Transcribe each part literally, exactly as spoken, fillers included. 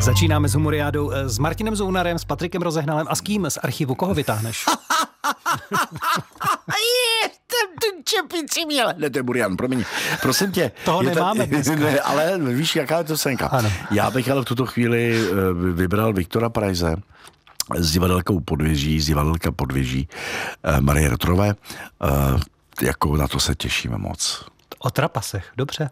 Začínáme s Humoriádou s Martinem Zounarem, s Patrikem Rozehnalem a s kým z archivu? Koho vytáhneš? Je, ten čepici měl. Ne, to je Burian, promiň. Prosím tě. Toho nemáme dneska. Ne, ale víš, jaká je to senka. Ano. Já bych ale v tuto chvíli vybral Viktora Preize z divadelka u Podvěží, z divadelka Podvěží Marie Rotrové. Jako na to se těšíme moc. O trapasech, dobře.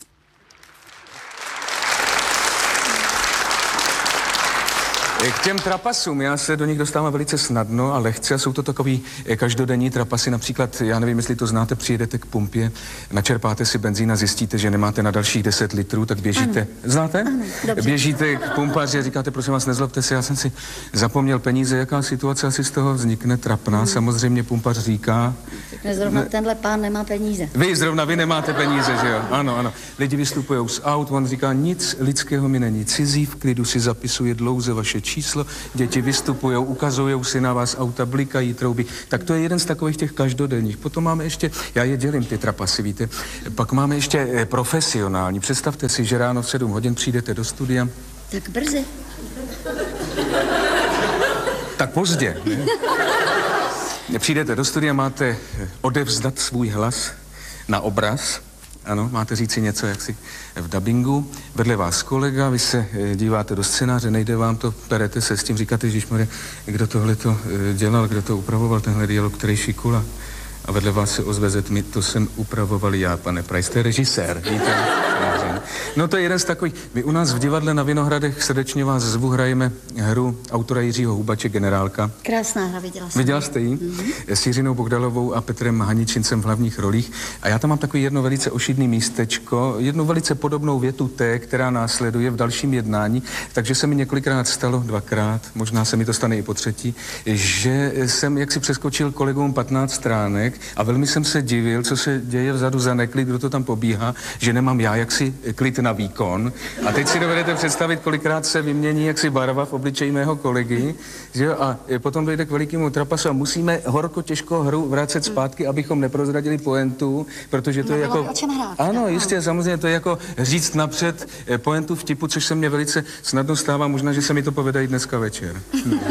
K těm trapasům, já se do nich dostávám velice snadno a lehce a jsou to takový každodenní trapasy, například, já nevím, jestli to znáte, přijedete k pumpě, načerpáte si benzín a zjistíte, že nemáte na dalších deset litrů, tak běžíte, ano. Znáte? Ano, běžíte k pumpaři a říkáte, prosím vás, nezlobte se, já jsem si zapomněl peníze, jaká situace asi z toho vznikne trapná, hmm. samozřejmě pumpař říká. Zrovna ne, tenhle pán nemá peníze. Vy, zrovna vy nemáte peníze, že jo? Ano, ano. Lidi vystupují z aut, on říká, nic lidského mi není cizí, v klidu si zapisuje dlouze vaše číslo, děti vystupujou, ukazujou si na vás, auta blikají, trouby. Tak to je jeden z takových těch každodenních. Potom máme ještě, já je dělím ty trapasy, víte, pak máme ještě profesionální. Představte si, že ráno v sedm hodin přijdete do studia. Tak brzy. Tak pozdě, ne? Přijdete do studia, máte odevzdat svůj hlas na obraz. Ano, máte říci něco jaksi v dabingu. Vedle vás kolega, vy se díváte do scénáře, nejde vám to, perete se s tím, říkáte, ježišmarja, kdo tohle to dělal, kdo to upravoval, tenhle dialog, který šikula. A vedle vás se ozve mi, to jsem upravoval já, pane Preiz, to je režisér, víte? No to je jeden z takových, my u nás v divadle na Vinohradech srdečně vás zvu, hrajeme hru autora Jiřího Hubače, Generálka. Krásná hra, viděla jsem. Viděla jste ji? Mm-hmm. S Jiřinou Bogdalovou a Petrem Haničincem v hlavních rolích. A já tam mám takový jedno velice ošidný místečko, jednu velice podobnou větu té, která následuje v dalším jednání, takže se mi několikrát stalo, dvakrát, možná se mi to stane i po třetí, že jsem jaksi přeskočil kolegům patnáct stránek a velmi jsem se divil, co se děje vzadu za neklid, kdo to tam pobíhá, že nemám já jaksi klid na výkon. A teď si dovedete představit, kolikrát se vymění jaksi barva v obličeji mého kolegy, že jo? A potom dojde k velikému trapasu a musíme horko těžko hru vracet zpátky, abychom neprozradili pointu, protože to je jako... O čem hrát, ano, tak, jistě, ano. Samozřejmě to je jako říct napřed pointu vtipu, což se mně velice snadno stává, možná, že se mi to povede i dneska večer.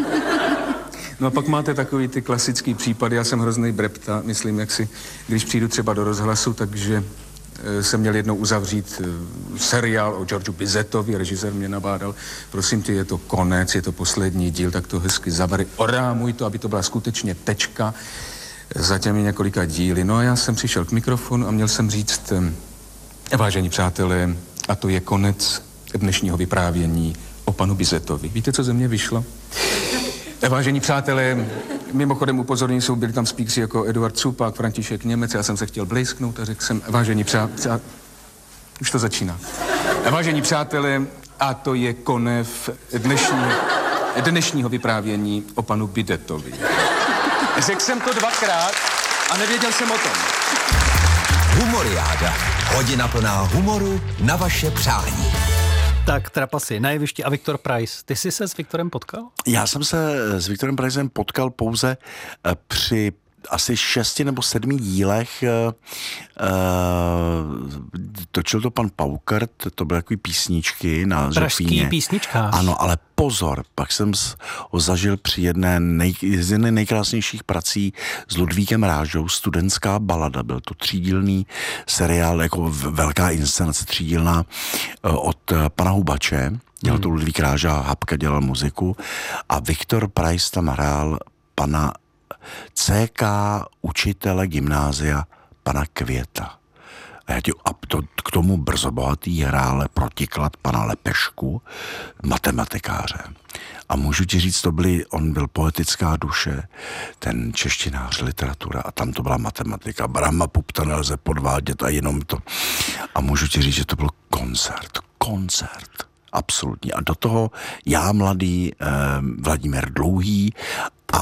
No a pak máte takový ty klasický případy, já jsem hrozný brepta, myslím, jak si, když přijdu třeba do rozhlasu, takže e, jsem měl jednou uzavřít e, seriál o Georgeu Bizetovi, režisér mě nabádal, prosím tě, je to konec, je to poslední díl, tak to hezky zavary, orámuj to, aby to byla skutečně tečka za těmi několika díly. No a já jsem přišel k mikrofonu a měl jsem říct, e, vážení přátelé, a to je konec dnešního vyprávění o panu Bizetovi. Víte, co ze mě vyšlo? Vážení přátelé, mimochodem upozornění jsou, byli tam speakři jako Eduard Cupák, František Němec, já jsem se chtěl blejsknout a řekl jsem, vážení přátelé, už to začíná. Vážení přátelé, a to je konev dnešního, dnešního vyprávění o panu Bidetovi. Řekl jsem to dvakrát a nevěděl jsem o tom. Humoriáda. Hodina plná humoru na vaše přání. Tak trapasy na jevišti a Viktor Preiz. Ty jsi se s Viktorem potkal? Já jsem se s Viktorem Preizem potkal pouze při asi šesti nebo sedmi dílech. Uh, točil to pan Paukert, to byly takový písničky na Pražský písničkář. Ano, ale pozor, pak jsem ho zažil při jedné nej, z jedné nejkrásnějších prací s Ludvíkem Rážou, Studentská balada. Byl to třídílný seriál, jako velká inscenace třídílná od pana Hubače. Dělal to Ludvík Ráža, Hapka dělal muziku a Viktor Preiz tam hrál pana C K učitele gymnázia pana Květa. A, já tě, a to, k tomu brzo bohatý hrále protiklad pana Lepešku, matematikáře. A můžu ti říct, to byly, on byl poetická duše, ten češtinář, literatura, a tam to byla matematika. Brahma Pupta nelze podvádět a jenom to. A můžu ti říct, že to byl koncert, koncert. Absolutně. A do toho já, mladý eh, Vladimír Dlouhý a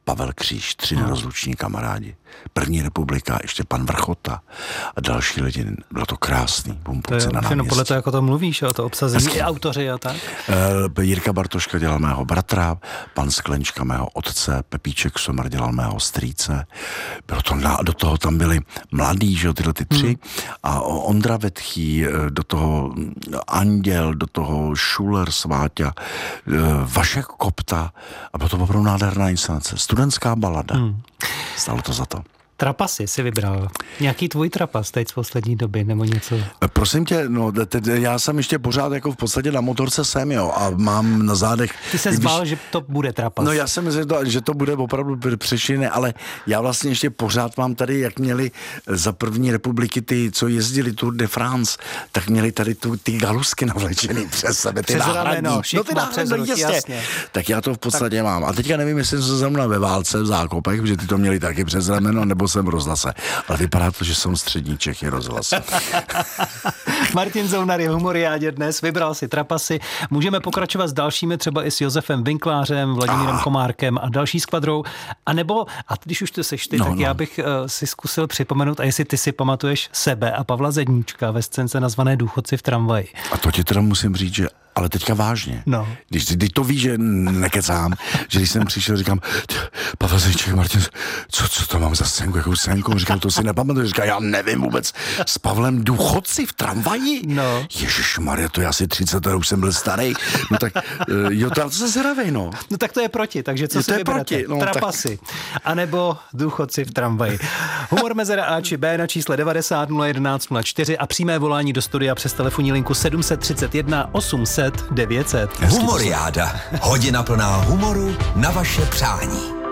Pavel Kříž, tři nerozluční kamarádi. První republika, ještě pan Vrchota a další lidi. Bylo to krásný. To je všechno podle toho, jako to mluvíš, o to obsazení i autoři a tak? Uh, Jirka Bartoška dělal mého bratra, pan Sklenčka mého otce, Pepíček Somar dělal mého strýce. Bylo to na, do toho tam byli mladí, že jo, tyhle ty tři. Hmm. A Ondra Vetchý, do toho Anděl, do toho Šuler Sváťa, Vašek Kopta. A bylo to opravdu nádherná inscenace. Studentská balada. Hmm. Stalo to za to. Trapasy si vybral. Nějaký tvůj trapas teď z poslední doby, nebo něco? Prosím tě, no, teď já jsem ještě pořád jako v podstatě na motorce jsem, jo, a mám na zádech... Ty se zbál, když... že to bude trapas. No já jsem myslel, že to, že to bude opravdu přešiny, ale já vlastně ještě pořád mám tady, jak měli za první republiky ty, co jezdili Tour de France, tak měli tady tu, ty galusky navlečený přes sebe, ty náhradní. No, no ty náhradní, jasně. Tak já to v podstatě tak... mám. A teďka nevím, jestli jsem se mnou ve válce v Zákopech, protože ty to měli taky přes rameno, nebo jsem v rozhlase. Ale vypadá to, že jsem střední Čechy rozhlas. Martin Zounar je v Humoriádě dnes, vybral si trapasy. Můžeme pokračovat s dalšími, třeba i s Josefem Winklářem, Vladimírem ah. Komárkem a další skvadrou. A nebo, a když už to seš ty, no, tak no. já bych uh, si zkusil připomenout, a jestli ty si pamatuješ sebe a Pavla Zedníčka ve scénce nazvané Důchodci v tramvaji. A to ti teda musím říct, že ale teďka vážně. No. Když, když to víš, že nekecám, že když jsem přišel, říkám, Pavel Zedníček, Martin, co, co to mám za scénku, jakou scénku? Říkám, to si nepamatuju. Říkám, já nevím vůbec. S Pavlem Důchodci v tramvaji? No. Ježišmarja, to je asi třicet let, už jsem byl starý. No tak, jo, to se zravej, no. No tak to je proti, takže co je, si vyberete? No, Trapasy. Tak... A nebo Důchodci v tramvaji. Humor mezera A či B na čísle devadesát nula jedenáct nula čtyři a přímé volání do studia přes telefonní linku sedm set třicet jedna osm set devět set. Humoriáda. Hodina plná humoru na vaše přání.